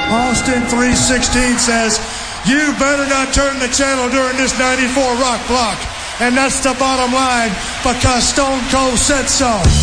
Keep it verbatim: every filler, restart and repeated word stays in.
Austin three sixteen says, you better not turn the channel during this ninety-four rock block. And that's the bottom line, because Stone Cold said so.